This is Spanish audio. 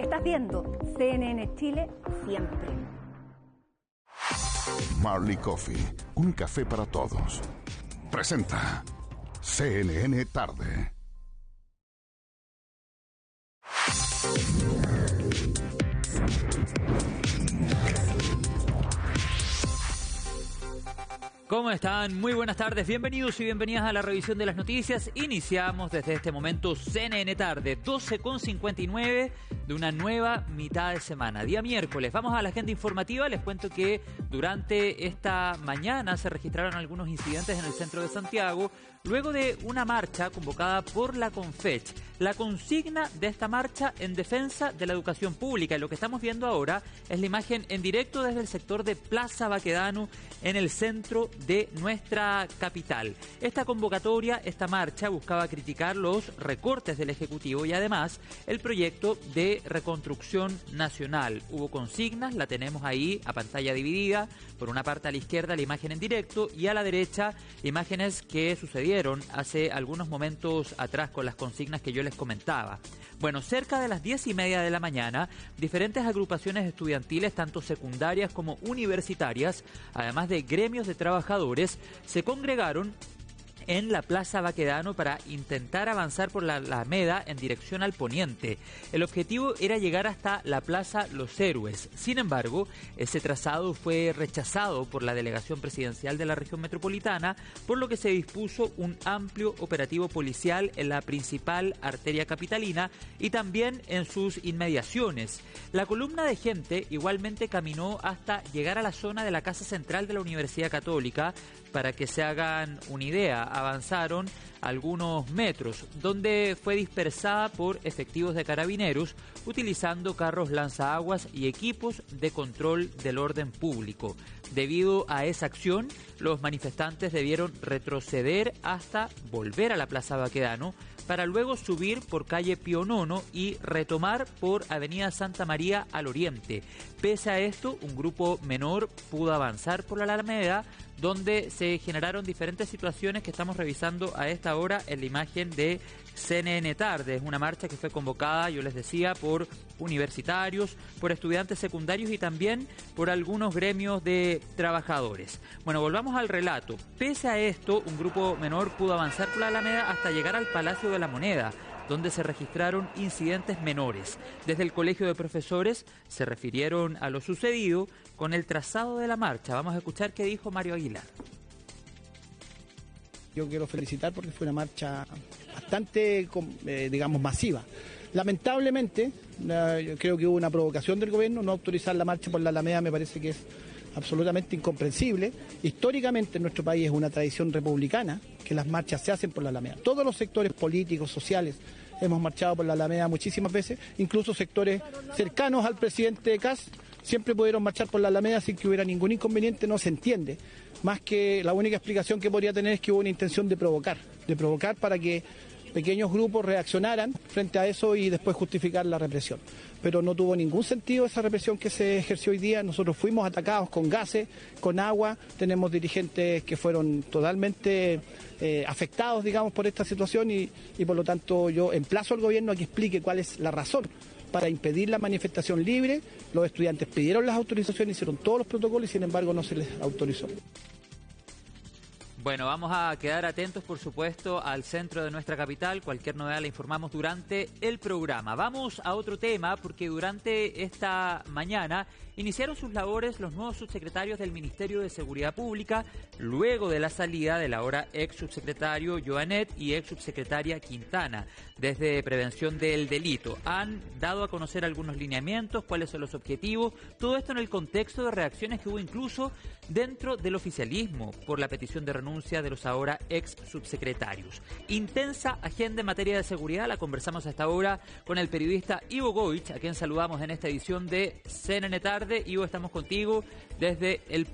Estás viendo CNN Chile siempre. Marley Coffee, un café para todos. Presenta CNN Tarde. ¿Cómo están? Muy buenas tardes, bienvenidos y bienvenidas a la revisión de las noticias. Iniciamos desde este momento CNN Tarde, 12:59 de una nueva mitad de semana, día miércoles. Vamos a la agenda informativa, les cuento que durante esta mañana se registraron algunos incidentes en el centro de Santiago, luego de una marcha convocada por la CONFECH. La consigna de esta marcha en defensa de la educación pública, y lo que estamos viendo ahora es la imagen en directo desde el sector de Plaza Baquedano en el centro de nuestra capital. Esta convocatoria, esta marcha, buscaba criticar los recortes del Ejecutivo y además el proyecto de reconstrucción nacional. Hubo consignas, la tenemos ahí a pantalla dividida, por una parte a la izquierda la imagen en directo y a la derecha imágenes que sucedieron hace algunos momentos atrás con las consignas que yo les comentaba. Bueno, cerca de las 10:30 de la mañana, diferentes agrupaciones estudiantiles, tanto secundarias como universitarias, además de gremios de trabajadores, se congregaron en la Plaza Baquedano para intentar avanzar por la Alameda en dirección al poniente. El objetivo era llegar hasta la Plaza Los Héroes. Sin embargo, ese trazado fue rechazado por la delegación presidencial de la región metropolitana, por lo que se dispuso un amplio operativo policial en la principal arteria capitalina y también en sus inmediaciones. La columna de gente igualmente caminó hasta llegar a la zona de la Casa Central de la Universidad Católica. Para que se hagan una idea, avanzaron algunos metros, donde fue dispersada por efectivos de carabineros, utilizando carros lanzaaguas y equipos de control del orden público. Debido a esa acción, los manifestantes debieron retroceder hasta volver a la Plaza Baquedano, para luego subir por calle Pío Nono y retomar por Avenida Santa María al oriente. Pese a esto, un grupo menor pudo avanzar por la Alameda, donde se generaron diferentes situaciones que estamos revisando a esta hora en la imagen de CNN Tarde. Es una marcha que fue convocada, yo les decía, por universitarios, por estudiantes secundarios y también por algunos gremios de trabajadores. Bueno, volvamos al relato. Pese a esto, un grupo menor pudo avanzar por la Alameda hasta llegar al Palacio de la Moneda, donde se registraron incidentes menores. Desde el Colegio de Profesores se refirieron a lo sucedido con el trazado de la marcha. Vamos a escuchar qué dijo Mario Aguilar. Yo quiero felicitar porque fue una marcha bastante, masiva. Lamentablemente, yo creo que hubo una provocación del gobierno. No autorizar la marcha por la Alameda me parece que es absolutamente incomprensible. Históricamente en nuestro país es una tradición republicana que las marchas se hacen por la Alameda. Todos los sectores políticos, sociales, hemos marchado por la Alameda muchísimas veces, incluso sectores cercanos al presidente Kast siempre pudieron marchar por la Alameda sin que hubiera ningún inconveniente. No se entiende, más que la única explicación que podría tener es que hubo una intención de provocar para que pequeños grupos reaccionaran frente a eso y después justificar la represión. Pero no tuvo ningún sentido esa represión que se ejerció hoy día. Nosotros fuimos atacados con gases, con agua, tenemos dirigentes que fueron totalmente afectados, por esta situación y por lo tanto yo emplazo al gobierno a que explique cuál es la razón para impedir la manifestación libre. Los estudiantes pidieron las autorizaciones, hicieron todos los protocolos y sin embargo no se les autorizó. Bueno, vamos a quedar atentos, por supuesto, al centro de nuestra capital. Cualquier novedad la informamos durante el programa. Vamos a otro tema, porque durante esta mañana iniciaron sus labores los nuevos subsecretarios del Ministerio de Seguridad Pública, luego de la salida del ahora ex subsecretario Joanet y ex subsecretaria Quintana. Desde Prevención del Delito han dado a conocer algunos lineamientos, cuáles son los objetivos, todo esto en el contexto de reacciones que hubo incluso dentro del oficialismo por la petición de renuncia de los ahora ex subsecretarios. Intensa agenda en materia de seguridad, la conversamos hasta ahora con el periodista Ivo Goich, a quien saludamos en esta edición de CNN Tarde. Ivo, estamos contigo desde el